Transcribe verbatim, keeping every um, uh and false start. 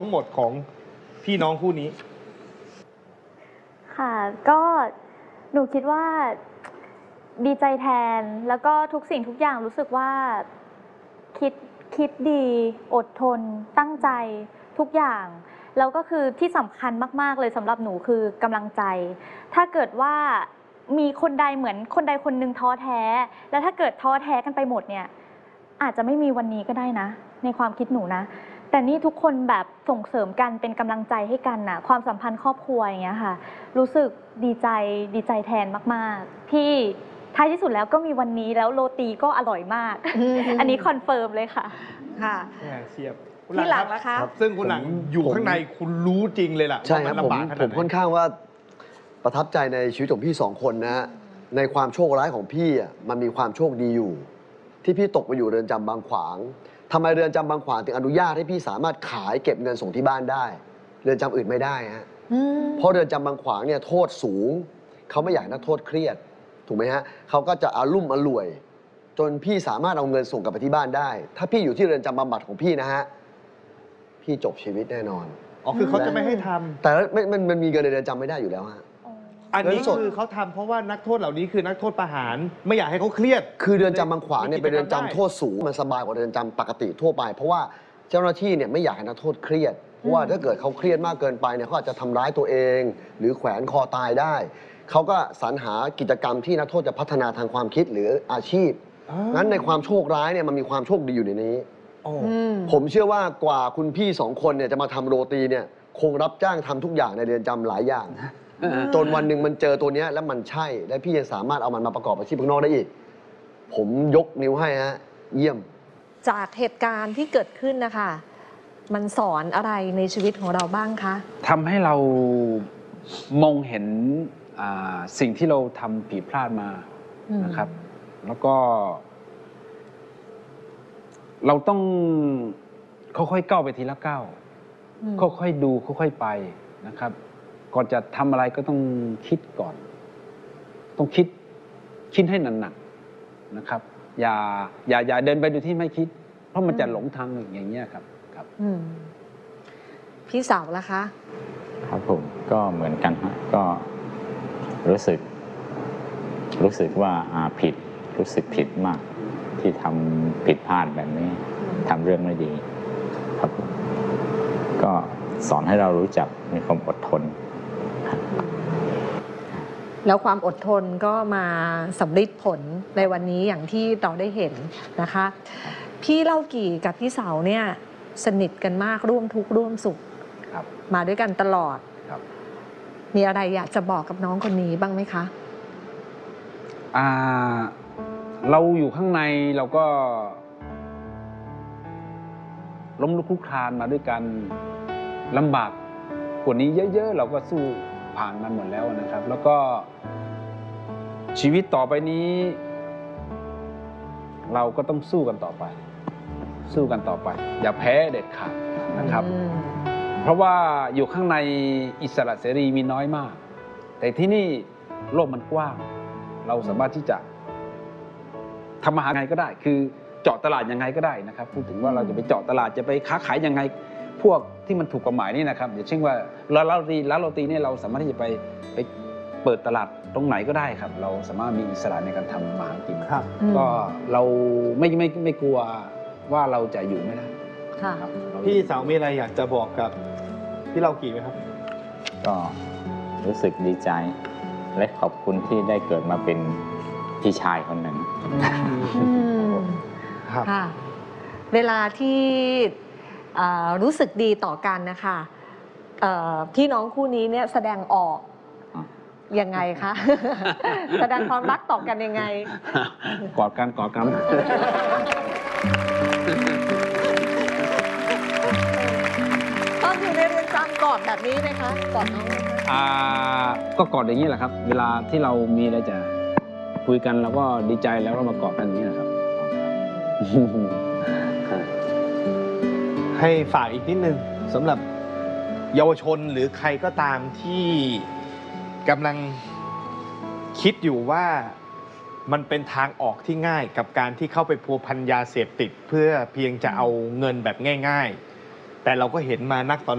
ทั้งหมดของพี่น้องคู่นี้ค่ะก็หนูคิดว่าดีใจแทนแล้วก็ทุกสิ่งทุกอย่างรู้สึกว่าคิดคิดดีอดทนตั้งใจทุกอย่างแล้วก็คือที่สำคัญมากๆเลยสำหรับหนูคือกำลังใจถ้าเกิดว่ามีคนใดเหมือนคนใดคนหนึ่งท้อแท้แล้วถ้าเกิดท้อแท้กันไปหมดเนี่ยอาจจะไม่มีวันนี้ก็ได้นะในความคิดหนูนะแต่นี่ทุกคนแบบส่งเสริมกันเป็นกำลังใจให้กันนะความสัมพันธ์ครอบครัวอย่างเงี้ยค่ะรู้สึกดีใจดีใจแทนมากๆที่ท้ายที่สุดแล้วก็มีวันนี้แล้วโรตีก็อร่อยมาก อันนี้คอนเฟิร์มเลยค่ะค่ะเชียบที่หลังนะคะซึ่งคุณหลังอยู่ข้างในคุณรู้จริงเลยล่ะใช่ครับผมผมค่อนข้างว่าประทับใจในชีวิตของพี่สองคนนะฮะในความโชคร้ายของพี่อ่ะมันมีความโชคดีอยู่ ที่พี่ตกไปอยู่เรือนจำบางขวางทำไมเรือนจำบางขวางถึงอนุญาตให้พี่สามารถขายเก็บเงินส่งที่บ้านได้ เรือนจำอื่นไม่ได้ฮะเพราะเรือนจำบางขวางเนี่ยโทษสูงเขาไม่อยากให้นักโทษเครียดถูกไหมฮะเขาก็จะอารุ่มอร่วย จนพี่สามารถเอาเงินส่งกลับไปที่บ้านได้ ถ้าพี่อยู่ที่เรือนจำบำบัดของพี่นะฮะพี่จบชีวิตแน่นอนอ๋อคือเขาจะไม่ให้ทำแต่ไม่มันมันมีเงินในเรือนจำไม่ได้อยู่แล้วฮะอันนี้คือเขาทำเพราะว่านักโทษเหล่านี้คือนักโทษประหารไม่อยากให้เขาเครียดคือเรือนจำบางขวางเนี่ยเป็นเรือนจำโทษสูงมันสบายกว่าเรือนจำปกติทั่วไป เพราะว่าเจ้าหน้าที่เนี่ยไม่อยากให้นักโทษเครียดเพราะว่าถ้าเกิดเขาเครียดมากเกินไปเนี่ยเขาอาจจะทำร้ายตัวเอง หรือแขวนคอตายได้เขาก็สรรหากิจกรรมที่นักโทษจะพัฒนาทางความคิดหรืออาชีพงั้นในความโชคร้ายเนี่ยมันมีความโชคดีอยู่ในนี้ผมเชื่อว่ากว่าคุณพี่สองคนเนี่ยจะมาทำโรตีเนี่ยคงรับจ้างทำทุกอย่างในเรือนจำหลายอย่างจนวันหนึ่งมันเจอตัวนี้แล้วมันใช่และพี่ยังสามารถเอามันมาประกอบอาชีพข้างนอกได้อีกผมยกนิ้วให้ฮะเยี่ยมจากเหตุการณ์ที่เกิดขึ้นนะคะมันสอนอะไรในชีวิตของเราบ้างคะทำให้เรามองเห็นสิ่งที่เราทำผิดพลาดมานะครับแล้วก็เราต้องค่อยๆก้าวไปทีละก้าวค่อยๆดูค่อยๆไปนะครับก่อนจะทำอะไรก็ต้องคิดก่อน ต้องคิดคิดให้หนักๆนะครับ อย่าอย่าอย่าเดินไปโดยที่ไม่คิด เพราะมันจะหลงทางอย่างเงี้ยครับครับพี่สาวล่ะคะครับผมก็เหมือนกันฮะก็รู้สึกรู้สึกว่าอาผิดรู้สึกผิดมากที่ทำผิดพลาดแบบนี้ทำเรื่องไม่ดีครับผมก็สอนให้เรารู้จักมีความอดทนแล้วความอดทนก็มาสำลิดผลในวันนี้อย่างที่เราได้เห็นนะคะพี่เล่ากี่กับพี่สาวเนี่ยสนิทกันมากร่วมทุกข์ร่วมสุขมาด้วยกันตลอดมีอะไรอยากจะบอกกับน้องคนนี้บ้างไหมคะอ่าเราอยู่ข้างในเราก็ล้มลุกคลุกคลานมาด้วยกันลำบากกว่านี้เยอะๆเราก็สู้ผ่านมันหมดแล้วนะครับแล้วก็ชีวิตต่อไปนี้เราก็ต้องสู้กันต่อไปสู้กันต่อไปอย่าแพ้เด็ดขาดนะครับเพราะว่าอยู่ข้างในอิสระเสรีมีน้อยมากแต่ที่นี่โลกมันกว้างเราสามารถที่จะทำอาหารยังไงก็ได้คือเจาะตลาดยังไงก็ได้นะครับพูดถึงว่าเราจะไปเจาะตลาดจะไปค้าขายยังไงพวกที่มันถูกกฎหมายนี่นะครับอย่างเช่นว่าร้านโรตีร้านโรตีเนี่ยเราสามารถที่จะไปไปเปิดตลาดตรงไหนก็ได้ครับเราสามารถมีอิสระในการทำอาหารกินก็เราไม่ไม่ไม่กลัวว่าเราจะอยู่ไม่ได้พี่สาวมีอะไรอยากจะบอกกับพี่เรากี่ไหมครับก็รู้สึกดีใจและขอบคุณที่ได้เกิดมาเป็นพี่ชายคนหนึ่งค่ะเวลาที่รู้สึกดีต่อกันนะคะพี่น้องคู่นี้เนี่ยแสดงออกยังไงคะแสดงความรักต่อกันยังไงกอดกันกอดกันตอนอยู่ในเรือนจำกอดแบบนี้ไหมคะกอดน้องอ่าก็กอดอย่างนี้แหละครับเวลาที่เรามีอะไรจะคุยกันแล้วก็ดีใจแล้วก็มากอดกันอย่างนี้แหละครับให้ฝากอีกนิดนึงสำหรับเยาวชนหรือใครก็ตามที่กำลังคิดอยู่ว่ามันเป็นทางออกที่ง่ายกับการที่เข้าไปพัวพันยาเสพติดเพื่อเพียงจะเอาเงินแบบง่ายๆแต่เราก็เห็นมานักตอน